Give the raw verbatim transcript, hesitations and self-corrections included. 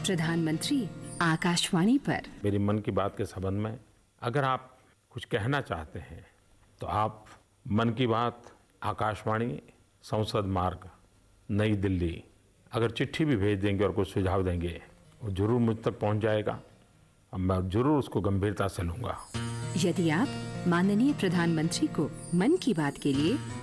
प्रधानमंत्री आकाशवाणी पर। मेरी मन की बात के संबंध में अगर आप कुछ कहना चाहते हैं तो आप मन की बात आकाशवाणी संसद मार्ग नई दिल्ली अगर चिट्ठी भी भेज देंगे और कुछ सुझाव देंगे वो जरूर मुझ तक पहुंच जाएगा और मैं जरूर उसको गंभीरता से लूंगा। यदि आप माननीय प्रधानमंत्री को मन की बात के लिए